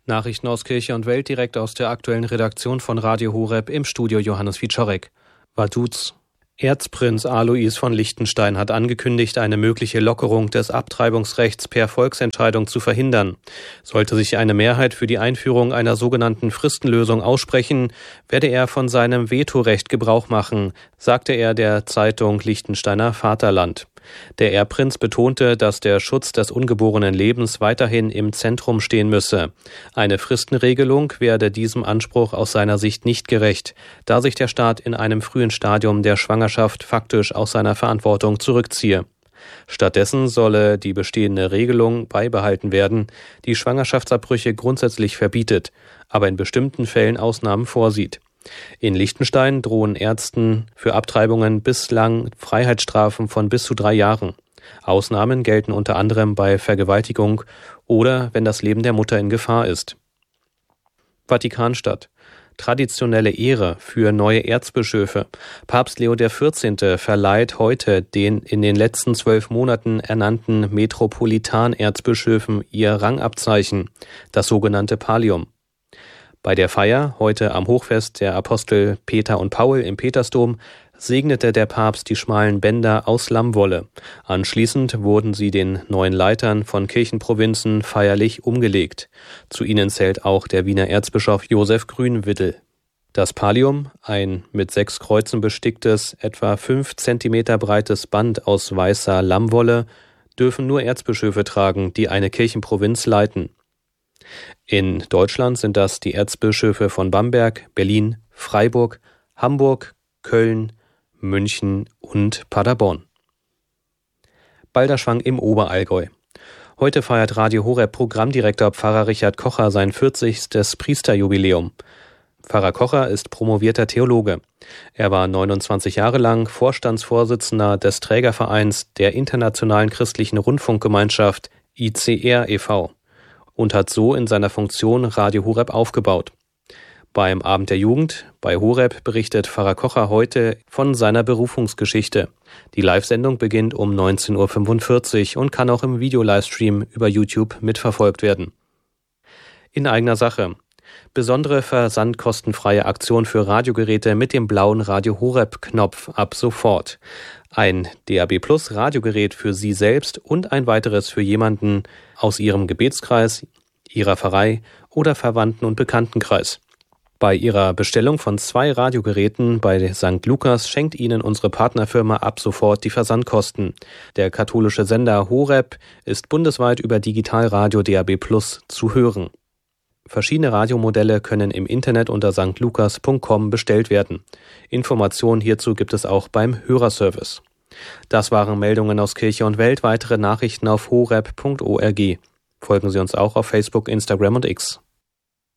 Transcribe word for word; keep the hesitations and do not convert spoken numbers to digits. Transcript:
Nachrichten aus Kirche und Welt direkt aus der aktuellen Redaktion von Radio Horeb, im Studio Johannes Wieczorek. Vaduz. Erzprinz Alois von Liechtenstein hat angekündigt, eine mögliche Lockerung des Abtreibungsrechts per Volksentscheidung zu verhindern. Sollte sich eine Mehrheit für die Einführung einer sogenannten Fristenlösung aussprechen, werde er von seinem Vetorecht Gebrauch machen, sagte er der Zeitung Liechtensteiner Vaterland. Der Erbprinz betonte, dass der Schutz des ungeborenen Lebens weiterhin im Zentrum stehen müsse. Eine Fristenregelung werde diesem Anspruch aus seiner Sicht nicht gerecht, da sich der Staat in einem frühen Stadium der Schwangerschaft faktisch aus seiner Verantwortung zurückziehe. Stattdessen solle die bestehende Regelung beibehalten werden, die Schwangerschaftsabbrüche grundsätzlich verbietet, aber in bestimmten Fällen Ausnahmen vorsieht. In Liechtenstein drohen Ärzten für Abtreibungen bislang Freiheitsstrafen von bis zu drei Jahren. Ausnahmen gelten unter anderem bei Vergewaltigung oder wenn das Leben der Mutter in Gefahr ist. Vatikanstadt. Traditionelle Ehre für neue Erzbischöfe. Papst Leo der Vierzehnte verleiht heute den in den letzten zwölf Monaten ernannten Metropolitan-Erzbischöfen ihr Rangabzeichen, das sogenannte Pallium. Bei der Feier, heute am Hochfest der Apostel Peter und Paul im Petersdom, segnete der Papst die schmalen Bänder aus Lammwolle. Anschließend wurden sie den neuen Leitern von Kirchenprovinzen feierlich umgelegt. Zu ihnen zählt auch der Wiener Erzbischof Josef Grünwittel. Das Pallium, ein mit sechs Kreuzen besticktes, etwa fünf Zentimeter breites Band aus weißer Lammwolle, dürfen nur Erzbischöfe tragen, die eine Kirchenprovinz leiten. In Deutschland sind das die Erzbischöfe von Bamberg, Berlin, Freiburg, Hamburg, Köln, München und Paderborn. Balderschwang im Oberallgäu. Heute feiert Radio Horeb Programmdirektor Pfarrer Richard Kocher sein vierzigstes Priesterjubiläum. Pfarrer Kocher ist promovierter Theologe. Er war neunundzwanzig Jahre lang Vorstandsvorsitzender des Trägervereins der Internationalen Christlichen Rundfunkgemeinschaft I C R e V und hat so in seiner Funktion Radio Horeb aufgebaut. Beim Abend der Jugend bei Horeb berichtet Pfarrer Kocher heute von seiner Berufungsgeschichte. Die Live-Sendung beginnt um neunzehn Uhr fünfundvierzig und kann auch im Video-Livestream über YouTube mitverfolgt werden. In eigener Sache. Besondere versandkostenfreie Aktion für Radiogeräte mit dem blauen Radio Horeb-Knopf ab sofort. Ein D A B Plus Radiogerät für Sie selbst und ein weiteres für jemanden aus Ihrem Gebetskreis, Ihrer Pfarrei oder Verwandten- und Bekanntenkreis. Bei Ihrer Bestellung von zwei Radiogeräten bei Sankt Lukas schenkt Ihnen unsere Partnerfirma ab sofort die Versandkosten. Der katholische Sender Horeb ist bundesweit über Digitalradio D A B Plus zu hören. Verschiedene Radiomodelle können im Internet unter sankt lukas punkt com bestellt werden. Informationen hierzu gibt es auch beim Hörerservice. Das waren Meldungen aus Kirche und Welt. Weitere Nachrichten auf horeb punkt org. Folgen Sie uns auch auf Facebook, Instagram und X.